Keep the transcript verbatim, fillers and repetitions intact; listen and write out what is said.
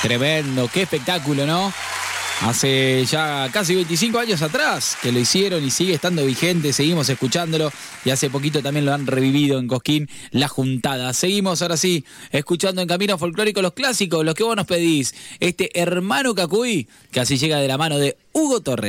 Tremendo, qué espectáculo, ¿no? Hace ya casi veinticinco años atrás que lo hicieron y sigue estando vigente, seguimos escuchándolo y hace poquito también lo han revivido en Cosquín, La Juntada. Seguimos ahora sí, escuchando en Camino Folclórico los clásicos, los que vos nos pedís. Este Hermano Cacuy, que así llega de la mano de Hugo Torres.